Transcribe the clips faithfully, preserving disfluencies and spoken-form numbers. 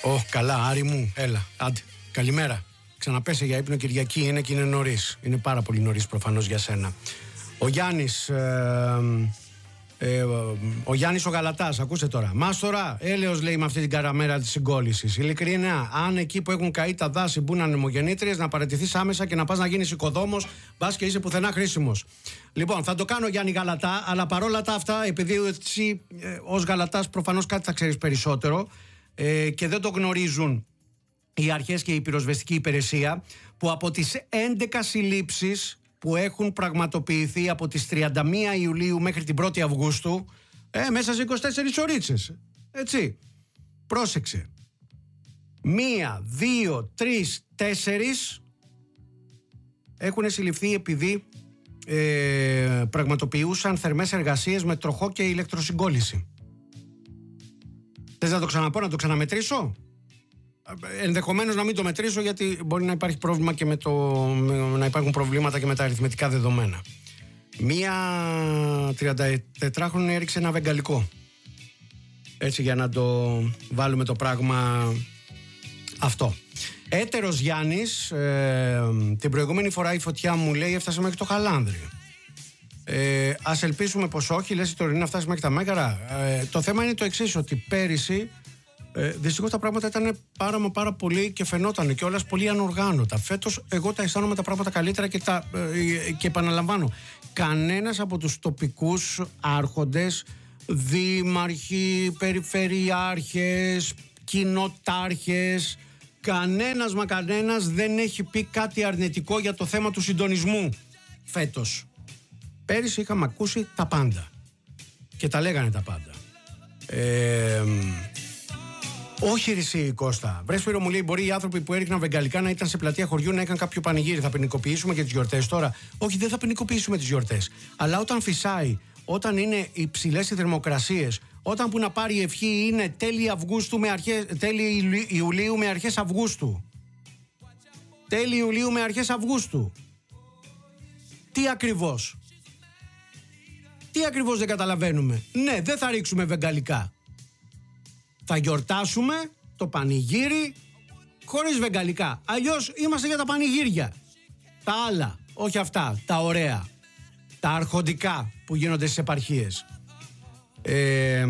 Ω, καλά, Άρη μου, έλα, άντε, καλημέρα. Ξαναπέσε για ύπνο, Κυριακή είναι και είναι νωρίς. Είναι πάρα πολύ νωρίς προφανώς για σένα. Ο Γιάννης, ε, ε, ο Γιάννης ο Γαλατάς, ακούστε τώρα. Μάστορα, έλεος λέει με αυτή την καραμέρα της συγκόλλησης. Ειλικρινά, αν εκεί που έχουν καεί τα δάση μπουν ανεμογεννήτριες, να παραιτηθείς άμεσα και να πας να γίνεις οικοδόμος, μπας και είσαι πουθενά χρήσιμος. Λοιπόν, θα το κάνω Γιάννη Γαλατά, αλλά παρόλα τα αυτά, επειδή εσύ ε, ως Γαλατάς προφανώς κάτι θα ξέρεις περισσότερο ε, και δεν το γνωρίζουν οι αρχές και η πυροσβεστική υπηρεσία, που από τις έντεκα συλλήψεις που έχουν πραγματοποιηθεί από τις τριάντα μία Ιουλίου μέχρι την πρώτη Αυγούστου, ε, μέσα σε είκοσι τέσσερις ωρίτσες, έτσι, πρόσεξε, μία, δύο, τρεις, τέσσερις έχουν συλληφθεί επειδή ε, πραγματοποιούσαν θερμές εργασίες με τροχό και ηλεκτροσυγκόλληση. Θες να το ξαναπώ, να το ξαναμετρήσω? Ενδεχομένως να μην το μετρήσω, γιατί μπορεί να υπάρχει πρόβλημα και με το, να υπάρχουν προβλήματα και με τα αριθμητικά δεδομένα. Μία τριαντατετράχρονη έριξε ένα βεγγαλικό, έτσι, για να το βάλουμε το πράγμα αυτό. Έτερος Γιάννης, ε, την προηγούμενη φορά η φωτιά μου λέει έφτασε μέχρι το Χαλάνδρι. Ε, ας ελπίσουμε πως όχι, λες η τωρινή να φτάσει μέχρι τα Μέγαρα. Ε, το θέμα είναι το εξής, ότι πέρυσι Ε, δυστυχώς τα πράγματα ήταν πάρα μα πάρα πολύ και φαινόταν κιόλας πολύ ανοργάνωτα. Φέτος εγώ τα αισθάνομαι τα πράγματα καλύτερα και, τα, ε, και επαναλαμβάνω, κανένας από τους τοπικούς άρχοντες, δήμαρχοι, περιφερειάρχες, κοινοτάρχες, κανένας μα κανένας δεν έχει πει κάτι αρνητικό για το θέμα του συντονισμού φέτος. Πέρυσι είχαμε ακούσει τα πάντα και τα λέγανε τα πάντα. Ε, Όχι, Ρησί Κώστα. Βρε Σπύρο, μου λέει: μπορεί οι άνθρωποι που έριχναν βεγγαλικά να ήταν σε πλατεία χωριού να έκαναν κάποιο πανηγύρι. Θα ποινικοποιήσουμε και τις γιορτές τώρα? Όχι, δεν θα ποινικοποιήσουμε τις γιορτές. Αλλά όταν φυσάει, όταν είναι υψηλές οι θερμοκρασίες, όταν που να πάρει η ευχή είναι τέλη Αυγούστου με αρχές, τέλη Ιουλίου με αρχές Αυγούστου. Τέλη Ιουλίου με αρχές Αυγούστου. Τι ακριβώς? Τι ακριβώς δεν καταλαβαίνουμε? Ναι, δεν θα ρίξουμε βεγγαλικά. Θα γιορτάσουμε το πανηγύρι χωρίς βεγγαλικά. Αλλιώς είμαστε για τα πανηγύρια. Τα άλλα, όχι αυτά, τα ωραία, τα αρχοντικά που γίνονται στις επαρχίες. Ε,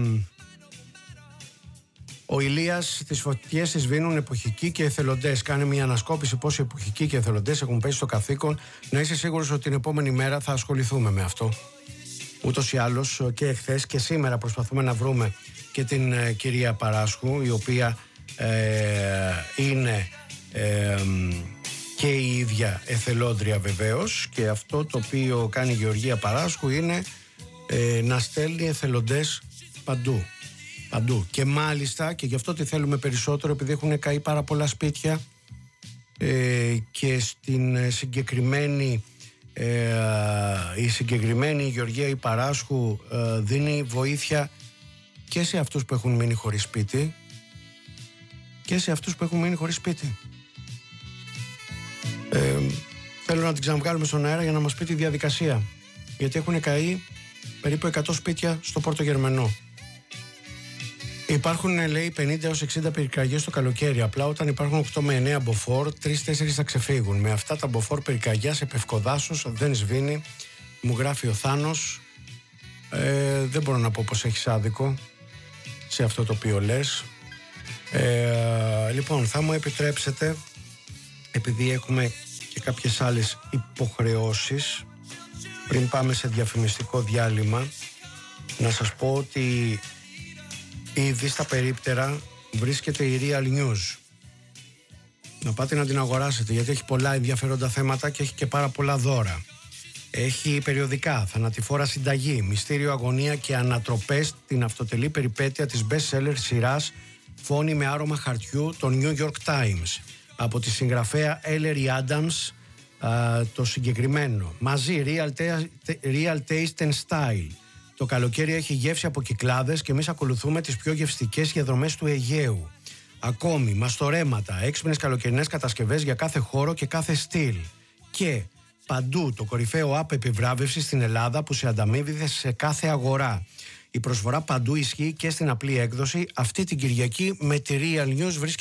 ο Ηλίας, τις φωτιές τις σβήνουν εποχικοί και εθελοντές. Κάνε μια ανασκόπηση πώς οι εποχικοί και εθελοντές έχουν πέσει στο καθήκον. Να είσαι σίγουρος ότι την επόμενη μέρα θα ασχοληθούμε με αυτό. Ούτως ή άλλως και εχθές και σήμερα προσπαθούμε να βρούμε και την ε, κυρία Παράσχου, η οποία ε, είναι ε, και η ίδια εθελόντρια βεβαίως, και αυτό το οποίο κάνει η Γεωργία Παράσχου είναι ε, να στέλνει εθελοντές παντού, παντού. Και μάλιστα, και γι' αυτό τη θέλουμε περισσότερο, επειδή έχουν καεί πάρα πολλά σπίτια ε, και στην συγκεκριμένη ε, η συγκεκριμένη Γεωργία η Παράσχου ε, δίνει βοήθεια και σε αυτούς που έχουν μείνει χωρίς σπίτι και σε αυτούς που έχουν μείνει χωρίς σπίτι. Ε, θέλω να την ξαναβγάλουμε στον αέρα για να μας πει τη διαδικασία, γιατί έχουν καεί περίπου εκατό σπίτια στο Πόρτο Γερμανό. Υπάρχουν, λέει, πενήντα έως εξήντα πυρκαγιές το καλοκαίρι. Απλά όταν υπάρχουν οκτώ με εννέα μποφόρ, τρεις τέσσερις θα ξεφύγουν. Με αυτά τα μποφόρ πυρκαγιά σε πευκοδάσος δεν σβήνει, μου γράφει ο Θάνος. Ε, δεν μπορώ να πω πως έχεις άδικο σε αυτό το οποίο λες. Ε, λοιπόν, θα μου επιτρέψετε, επειδή έχουμε και κάποιες άλλες υποχρεώσεις, πριν πάμε σε διαφημιστικό διάλειμμα, να σας πω ότι ήδη στα περίπτερα βρίσκεται η Real News. Να πάτε να την αγοράσετε, γιατί έχει πολλά ενδιαφέροντα θέματα και έχει και πάρα πολλά δώρα. Έχει περιοδικά, θανατηφόρα συνταγή, μυστήριο, αγωνία και ανατροπές, την αυτοτελή περιπέτεια της best seller σειράς Φόνοι με άρωμα χαρτιού των New York Times, από τη συγγραφέα Ellery Adams, α, το συγκεκριμένο. Μαζί Real, Real Taste and Style. Το καλοκαίρι έχει γεύση από Κυκλάδες και εμείς ακολουθούμε τις πιο γευστικές διαδρομές του Αιγαίου. Ακόμη, μαστορέματα, έξυπνες καλοκαιρινές κατασκευές για κάθε χώρο και κάθε στυλ. Και παντού το κορυφαίο app επιβράβευσης στην Ελλάδα που σε ανταμείβει σε κάθε αγορά. Η προσφορά παντού ισχύει και στην απλή έκδοση. Αυτή την Κυριακή με τη Real News βρίσκεται